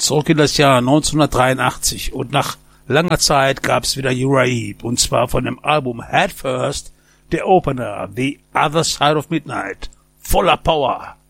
zurück in das Jahr 1983 und nach langer Zeit gab's wieder Uriah Heep, und zwar von dem Album Head First, der Opener, The Other Side of Midnight, voller Power.